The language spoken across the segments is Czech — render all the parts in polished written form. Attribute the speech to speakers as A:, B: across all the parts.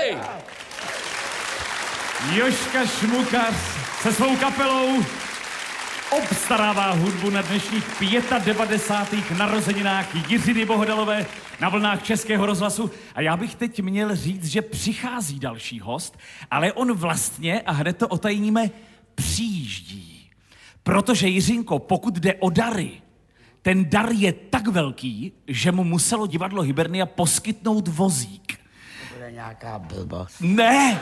A: Hej!
B: Jožka Šmukař se svou kapelou obstarává hudbu na dnešních 95. narozeninách Jiřiny Bohdalové na vlnách Českého rozhlasu. A já bych teď měl říct, že přichází další host, ale on vlastně, a hned to otajníme, přijíždí. Protože Jiřinko, pokud jde o dary, ten dar je tak velký, že mu muselo divadlo Hybernia poskytnout vozík.
C: To bude nějaká blbost.
B: Ne!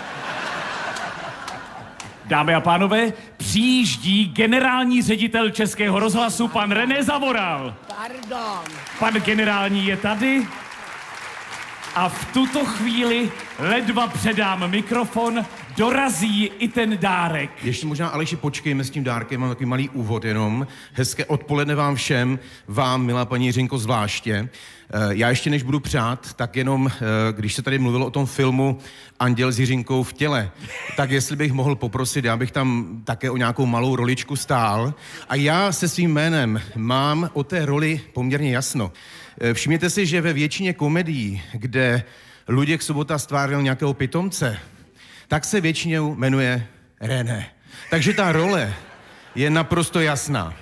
B: Dámy a pánové, přijíždí generální ředitel Českého rozhlasu, pan René Zavoral.
C: Pardon.
B: Pan generální je tady a v tuto chvíli ledva předám mikrofon, dorazí i ten dárek.
D: Ještě možná, Aleši, počkejme s tím dárkem, mám takový malý úvod jenom. Hezké odpoledne vám všem, vám, milá paní Jiřinko, zvláště. Já ještě než budu přát, tak jenom, když se tady mluvilo o tom filmu Anděl s Jiřinkou v těle, tak jestli bych mohl poprosit, já bych tam také o nějakou malou roličku stál. A já se svým jménem mám o té roli poměrně jasno. Všimněte si, že ve většině komedií, kde Luděk Sobota stvárnil nějakého pitomce, tak se většinou jmenuje René. Takže ta role je naprosto jasná.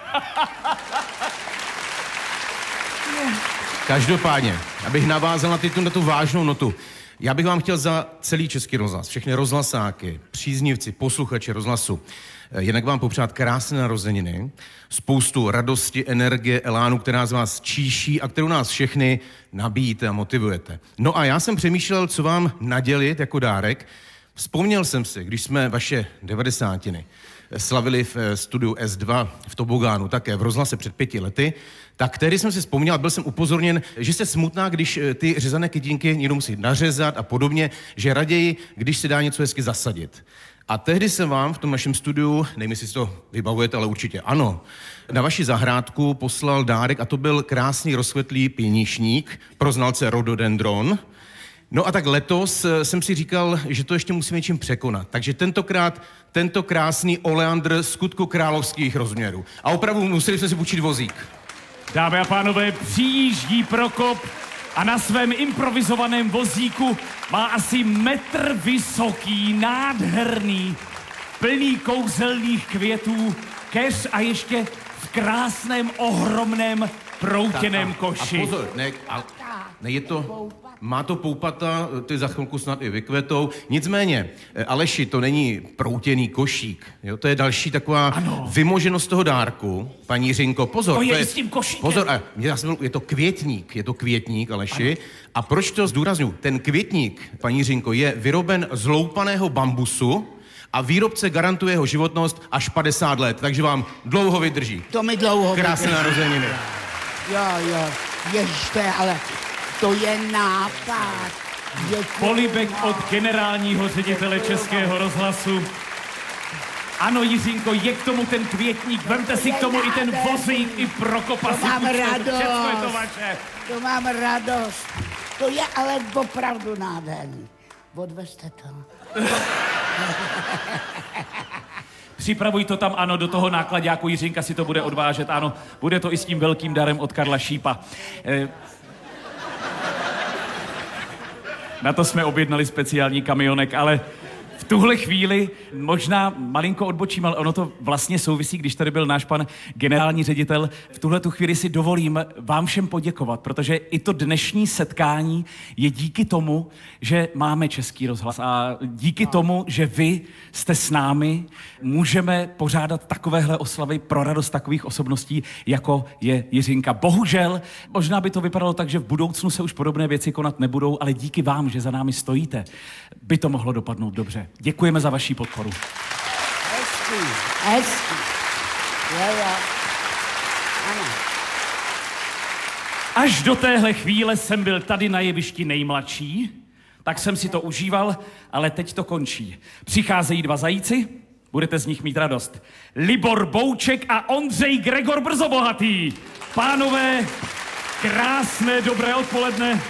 D: Každopádně, abych navázal na tu vážnou notu, já bych vám chtěl za celý Český rozhlas, všechny rozhlasáky, příznivci, posluchači rozhlasu, jednak vám popřát krásné narozeniny, spoustu radosti, energie, elánu, která z vás číší a kterou nás všechny nabíjíte a motivujete. No a já jsem přemýšlel, co vám nadělit jako dárek. Vzpomněl jsem si, když jsme vaše 90. slavili v studiu S2 v Tobogánu, také v rozhlase před 5 lety, tak tehdy jsem si vzpomněl a byl jsem upozorněn, že jste smutná, když ty řezané kytinky někdo musí nařezat a podobně, že raději, když se dá něco hezky zasadit. A tehdy jsem vám v tom našem studiu, nevím, jestli si to vybavujete, ale určitě ano, na vaši zahrádku poslal dárek a to byl krásný rozkvetlý pěnišník pro znalce rhododendron. No a tak letos jsem si říkal, že to ještě musíme něčím překonat. Takže tentokrát tento krásný oleandr skutku královských rozměrů. A opravdu museli jsme si půjčit vozík.
B: Dámy a pánové, přijíždí Prokop a na svém improvizovaném vozíku má asi metr vysoký, nádherný, plný kouzelných květů, keř a ještě v krásném, ohromném proutěném koši.
D: A pozor, ne, je to... Má to poupata, ty za chvilku snad i vykvetou. Nicméně, Aleši, to není proutěný košík. Jo? To je další taková vymoženost toho dárku. Paní Jiřinko, pozor.
B: To je s tím košíkem.
D: Pozor, je to květník, Aleši. Ano. A proč to zdůrazňuji? Ten květník, paní Jiřinko, je vyroben z loupaného bambusu a výrobce garantuje jeho životnost až 50 let. Takže vám dlouho vydrží.
C: To mi dlouho
D: Krásné narozeniny.
C: Jo, ježte, ale... To je nápad.
B: Polibek od generálního ředitele Českého rozhlasu. Ano, Jiřinko, je k tomu ten květník, vemte si k tomu i ten vozík, i Prokopa.
C: To mám radost.
B: Všechno je to vaše.
C: To mám radost. To je ale opravdu nádherný. Odvezte to.
B: Připravuj to tam, ano, do toho náklaďáku. Jiřinka si to bude odvážet, ano. Bude to i s tím velkým darem od Karla Šípa. Na to jsme objednali speciální kamionek, ale v tuhle chvíli možná malinko odbočím, ale ono to vlastně souvisí, když tady byl náš pan generální ředitel. V tuhle tu chvíli si dovolím vám všem poděkovat, protože i to dnešní setkání je díky tomu, že máme Český rozhlas a díky tomu, že vy jste s námi, můžeme pořádat takovéhle oslavy pro radost takových osobností, jako je Jiřinka. Bohužel, možná by to vypadalo tak, že v budoucnu se už podobné věci konat nebudou, ale díky vám, že za námi stojíte, by to mohlo dopadnout dobře. Děkujeme za vaši podporu.
C: Hezký. Jo. Ano.
B: Až do téhle chvíle jsem byl tady na jevišti nejmladší, tak jsem si to užíval, ale teď to končí. Přicházejí 2 zajíci, budete z nich mít radost. Libor Bouček a Ondřej Gregor Brzobohatý. Pánové, krásné dobré odpoledne.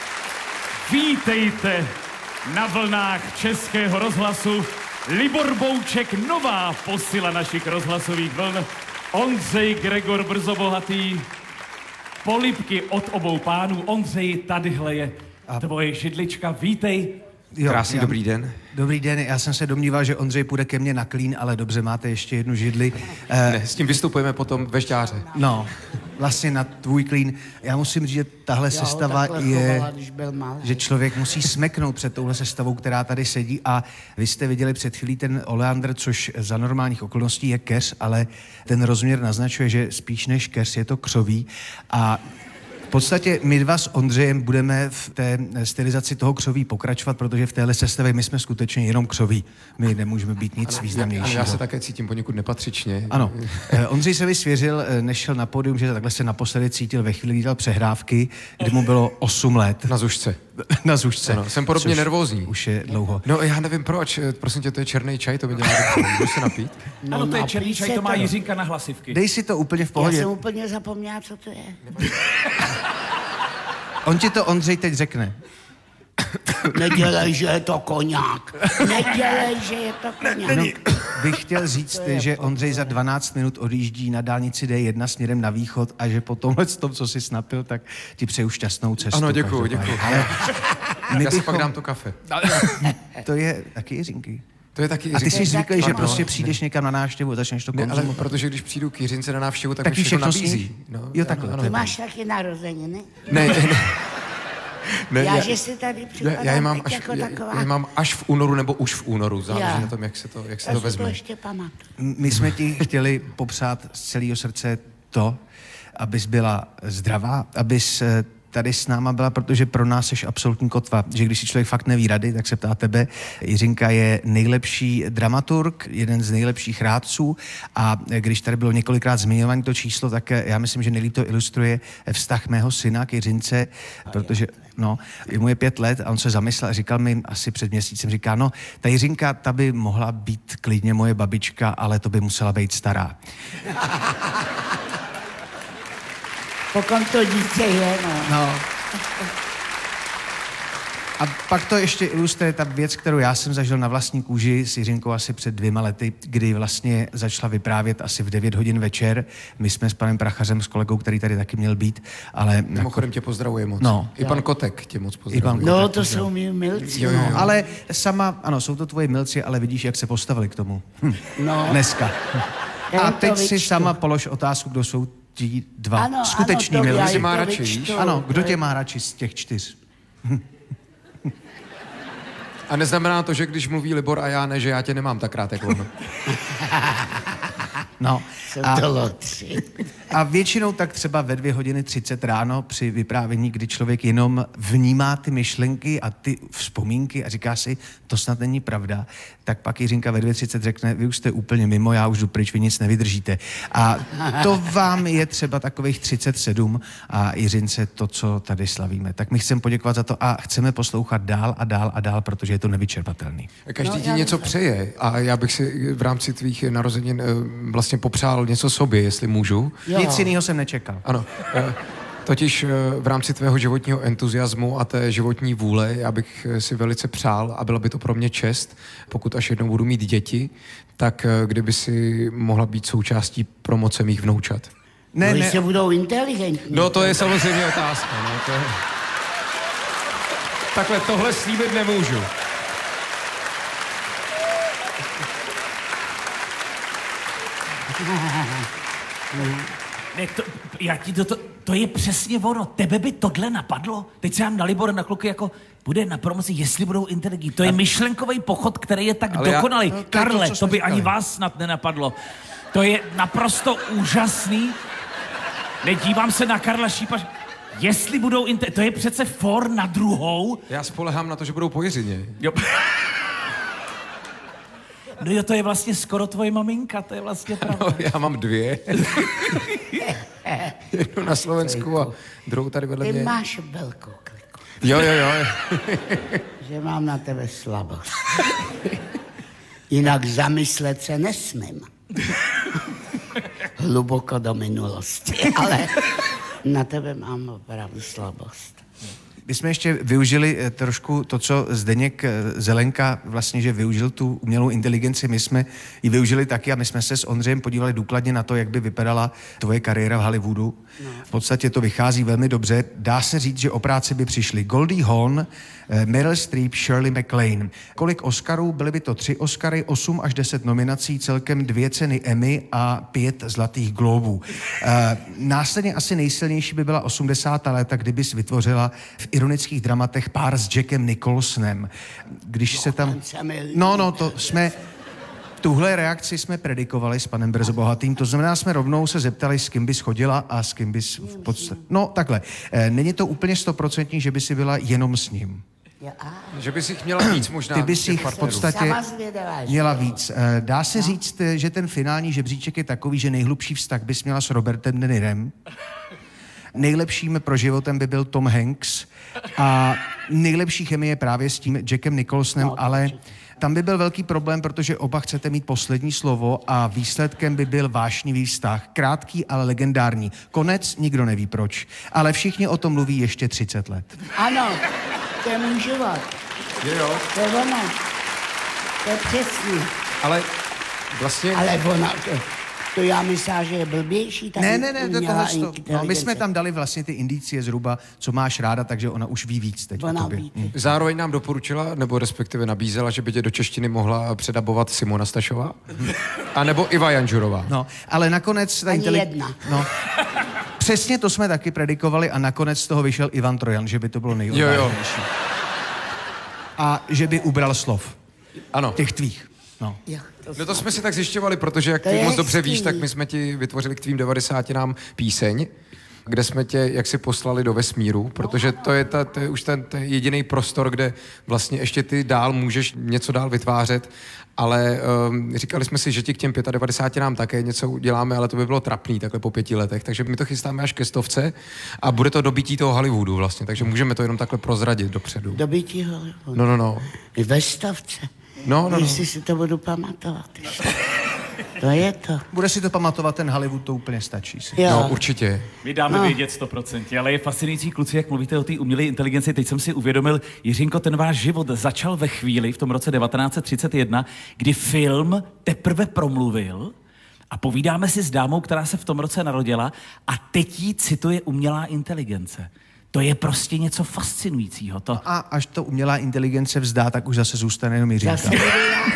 B: Vítejte na vlnách Českého rozhlasu. Libor Bouček, nová posila našich rozhlasových vln. Ondřej Gregor Brzobohatý. Polibky od obou pánů. Ondřej, tadyhle je tvoje židlička. Vítej
A: Krásný dobrý den.
E: Dobrý den, já jsem se domníval, že Ondřej půjde ke mně na klín, ale dobře, máte ještě jednu židli.
A: Ne, s tím vystupujeme potom ve Žďáře.
E: No, vlastně na tvůj klín. Já musím říct, že tahle sestava je, že člověk musí smeknout před touhle sestavou, která tady sedí a vy jste viděli před chvílí ten oleander, což za normálních okolností je keř, ale ten rozměr naznačuje, že spíš než keř je to křoví a v podstatě my dva s Ondřejem budeme v té stylizaci toho křoví pokračovat, protože v téhle sestavě my jsme skutečně jenom křoví. My nemůžeme být nic významnějšího.
A: Já se také cítím poněkud nepatřičně.
E: Ano. Ondřej se mi svěřil, než šel na pódium, že takhle se naposledy cítil ve chvíli, kdy dělal přehrávky, kdy mu bylo 8 let.
A: Na zušce.
E: Na zušce.
A: Ano, jsem podobně nervózní.
E: Už je dlouho.
A: No já nevím proč, prosím tě, to je černý čaj, to by dělá dobře. Můžu se napít?
B: Ano, to je černý čaj, to má Jiřinka na hlasivky.
E: Dej si to úplně v pohodě.
C: Já jsem úplně zapomněla, co to je.
E: On ti to Ondřej teď řekne.
C: Nedělej, že je to koňák. Nedělej, že je to koňák.
E: No, bych chtěl říct, že Ondřej za 12 minut odjíždí na dálnici D1 směrem na východ a že po tomhle tom, co jsi snapil, tak ti přeju šťastnou cestu.
A: Ano, děkuju.
E: Ale
A: Já si pak dám to kafe.
E: to je taky Jiřinky.
A: To je taky
E: A ty jsi
A: Jiřinka.
E: zvyklý, že
A: Ano,
E: prostě přijdeš někam na návštěvu a začneš to
A: Ne, ale
E: konzumovat.
A: protože když přijdu k Jiřince na návštěvu, tak
E: Taky
A: mi všechno
E: všechno
A: nabízí.
E: sníš?
A: No,
E: Jo, takhle.
A: ano,
C: Ty
A: ano.
C: máš taky narozeniny?
A: Ne,
C: Já, že si tady připadám
A: já je mám
C: teď jako taková.
A: já mám až v únoru nebo už v únoru, záleží
C: Já.
A: na tom, jak se to
C: Já si to
A: vezme.
C: ještě pamatuju.
E: My jsme ti chtěli popřát z celého srdce to, abys byla zdravá, abys tady s náma byla, protože pro nás jsi absolutní kotva, že když si člověk fakt neví rady, tak se ptá tebe. Jiřinka je nejlepší dramaturg, jeden z nejlepších rádců a když tady bylo několikrát zmiňované to číslo, tak já myslím, že nejlíp to ilustruje vztah mého syna k Jiřince, protože mu je 5 let a on se zamyslel a říkal mi asi před měsícem, říká, no, ta Jiřinka, ta by mohla být klidně moje babička, ale to by musela být stará.
C: Pokud to dítě je,
E: No. A pak to ještě ilustruje ta věc, kterou já jsem zažil na vlastní kůži s Jiřinkou asi před 2 lety, kdy vlastně začala vyprávět asi v 9 hodin večer. My jsme s panem Prachařem, s kolegou, který tady taky měl být, ale...
A: Mimochodem tě pozdravuje moc.
E: No.
A: I pan Kotek tě moc
E: I pan
A: pozdravuje.
C: no to jsou mý milci.
A: Jo.
E: No, ale sama, ano, jsou to tvoji milci, ale vidíš, jak se postavili k tomu.
C: No.
E: Dneska.
C: Já
E: A
C: jim to
E: teď si
C: vyčtu.
E: sama polož otázku, kdo jsou ti dva
C: Ano,
E: skuteční
C: ano, to já
E: milci.
C: jim
A: má
C: to
A: radši,
C: vyčtu.
A: víš?
E: Ano, kdo tě má radši z těch 4?
A: A neznamená to, že když mluví Libor a já ne, že já tě nemám tak rád, jak on.
E: No.
C: Jsou to lotři.
E: A většinou tak třeba ve 2:30 ráno při vyprávění, kdy člověk jenom vnímá ty myšlenky a ty vzpomínky a říká si, to snad není pravda, tak pak Jiřinka ve 2:30 řekne, vy už jste úplně mimo, já už jdu pryč, vy nic nevydržíte. A to vám je třeba takových 37 a Jiřince to, co tady slavíme. Tak my chceme poděkovat za to a chceme poslouchat dál a dál a dál, protože je to nevyčerpatelný.
A: Každý ti něco přeje a já bych si v rámci tvých narozenin vlastně popřál něco sobě, jestli můžu.
C: Jo.
E: Nic jiného jsem nečekal.
A: Ano. Totiž v rámci tvého životního entuziasmu a té životní vůle já bych si velice přál a byla by to pro mě čest, pokud až jednou budu mít děti, tak kdyby si mohla být součástí promoce mých vnoučat.
E: Ne,
C: Oni
E: ne,
C: se budou inteligentní.
A: No to je samozřejmě otázka. No, to je... Takhle tohle slíbit nemůžu.
B: Ne, to je přesně ono. Tebe by tohle napadlo? Teď se nám na Libor na kluky jako bude na promoci, jestli budou inteligentní. To je myšlenkový pochod, který je tak
A: Ale
B: dokonalý.
E: No, to je to,
B: Karle,
E: co
B: to
E: jsme
B: by ani
E: říkali.
B: vás snad nenapadlo. To je naprosto úžasný. Nedívám se na Karla Šípa. Jestli budou to je přece for na druhou.
A: Já spolehám na to, že budou po Jiřině.
B: Jo. No jo, to je vlastně skoro tvoje maminka, to je vlastně pravda.
A: No, já mám 2. Jednu na Slovensku a druhou tady vedle
C: Ty
A: mě.
C: máš velkou kliku.
A: Jo.
C: Že mám na tebe slabost. Jinak zamyslet se nesmím. Hluboko do minulosti, ale na tebe mám opravdu slabost.
E: My jsme ještě využili trošku to, co Zdeněk Zelenka vlastně, že využil tu umělou inteligenci, my jsme ji využili taky a my jsme se s Ondřejem podívali důkladně na to, jak by vypadala tvoje kariéra v Hollywoodu. V podstatě to vychází velmi dobře. Dá se říct, že o práci by přišli Goldie Hawn, Meryl Streep, Shirley MacLaine. Kolik Oscarů? Byly by to 3 Oscary, 8 až 10 nominací, celkem 2 ceny Emmy a 5 Zlatých glóbů. Následně asi nejsilnější by byla 80. léta, kdybys vytvořila v ironických dramatech pár s Jackem Nicholsonem. Když se tam... to jsme... Tuhle reakci jsme predikovali s panem Brzobohatým, to znamená, jsme rovnou se zeptali, s kým bys chodila a s kým bys v podstatě... No, takhle. Není to úplně 100%, že by si byla jenom s ním.
A: Že bys jich měla víc možná.
E: Ty bys jich v podstatě měla víc. Dá se
C: No.
E: říct, že ten finální žebříček je takový, že nejhlubší vztah bys měla s Robertem De Nirem. Nejlepším pro životem by byl Tom Hanks a nejlepší chemie právě s tím Jackem Nicholsonem, ale tam by byl velký problém, protože oba chcete mít poslední slovo a výsledkem by byl vášnivý vztah. Krátký, ale legendární. Konec, nikdo neví proč. Ale všichni o tom mluví ještě 30 let.
C: Ano, to je můj život.
A: Jo.
C: To je ono. To je přesný.
A: Ale vlastně...
C: Ale ona, to já myslím, že je blbější. Ta
E: Ne, to
C: umělá
E: tohle. No, my
C: inteligence.
E: jsme tam dali vlastně ty indicie zhruba, co máš ráda, takže ona už ví víc teď o
C: Ona
E: tobě.
C: ví.
A: Zároveň nám doporučila, nebo respektive nabízela, že by tě do češtiny mohla předabovat Simona Stašová, a nebo Iva Janžurová.
E: No, ale nakonec...
C: Ani jedna.
E: No, přesně to jsme taky predikovali a nakonec z toho vyšel Ivan Trojan, že by to bylo nejodvážnější. A že by ubral slov.
A: Ano.
E: Těch tvých. No.
C: Jo,
A: No to jsme si tak zjišťovali, protože jak
C: To
A: ty
C: je
A: moc dobře
C: hezký.
A: víš, tak my jsme ti vytvořili k tvým 90 píseň, kde jsme tě jaksi poslali do vesmíru, protože to je už ten jediný prostor, kde vlastně ještě ty dál můžeš něco dál vytvářet, ale říkali jsme si, že ti k těm 95 také něco uděláme, ale to by bylo trapný takhle po 5 letech, takže my to chystáme až ke 100 a bude to dobytí toho Hollywoodu vlastně, takže můžeme to jenom takhle prozradit dopředu.
C: Dobytí Hollywoodu.
A: No.
C: I ve 100.
A: No.
C: Jestli si to budu pamatovat. To je to.
E: Bude si to pamatovat ten Hollywood, to úplně stačí. Si.
C: Jo.
A: No, určitě.
B: My dáme vědět 100%, ale je fascinující, kluci, jak mluvíte o té umělé inteligenci. Teď jsem si uvědomil, Jiřinko, ten váš život začal ve chvíli, v tom roce 1931, kdy film teprve promluvil a povídáme si s dámou, která se v tom roce narodila a teď jí cituje umělá inteligence. To je prostě něco fascinujícího. To...
E: A až to umělá inteligence vzdá, tak už zase zůstane jenom Jiřinka.
C: Zase budu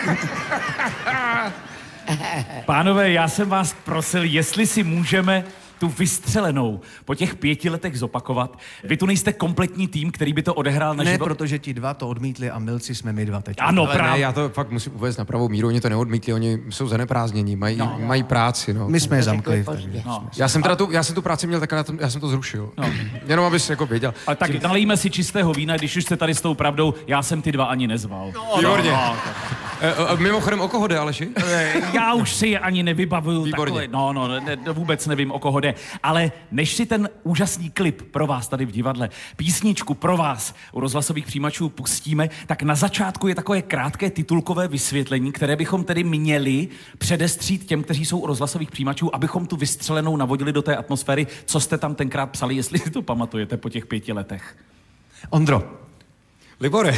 C: já.
B: Pánové, já jsem vás prosil, jestli si můžeme tu vystřelenou po těch 5 letech zopakovat. Vy tu nejste kompletní tým, který by to odehrál na
E: Ne,
B: život.
E: protože ti dva to odmítli a milci jsme my dva teď.
B: Ano,
A: Ale
B: právě.
A: ne, já to fakt musím uvést na pravou míru, oni to neodmítli, oni jsou zaneprázdnění, mají práci, no.
E: My jsme je zamkli.
C: Pozdě.
E: takže
B: No.
A: Já jsem tu práci měl, tak já jsem to zrušil. Jenom abys jako věděl.
B: Ale tak nalejme si čistého vína, když už jste tady s tou pravdou, já jsem ty dva ani nezval.
A: Výborně. Mimochodem, o koho jde, Aleši?
B: Já už si je ani nevybavuju.
A: Výborně.
B: Vůbec nevím, o koho jde. Ale než si ten úžasný klip pro vás tady v divadle, písničku pro vás u rozhlasových přijímačů pustíme, tak na začátku je takové krátké titulkové vysvětlení, které bychom tedy měli předestřít těm, kteří jsou u rozhlasových přijímačů, abychom tu vystřelenou navodili do té atmosféry, co jste tam tenkrát psali, jestli si to pamatujete po těch 5 letech.
E: Ondro,
A: Libore.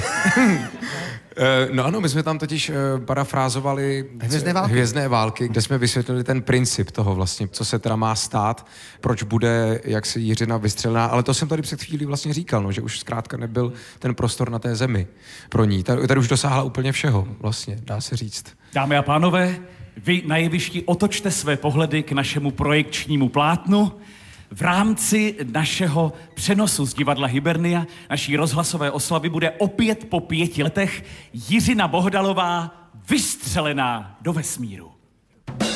A: No ano, my jsme tam totiž parafrázovali Hvězdné války, kde jsme vysvětlili ten princip toho vlastně, co se teda má stát, proč bude jaksi Jiřina vystřelená, ale to jsem tady před chvílí vlastně říkal, no, že už zkrátka nebyl ten prostor na té zemi pro ní. Tady už dosáhla úplně všeho vlastně, dá se říct.
B: Dámy a pánové, vy na jevišti otočte své pohledy k našemu projekčnímu plátnu. V rámci našeho přenosu z divadla Hybernia, naší rozhlasové oslavy, bude opět po 5 letech Jiřina Bohdalová vystřelená do vesmíru.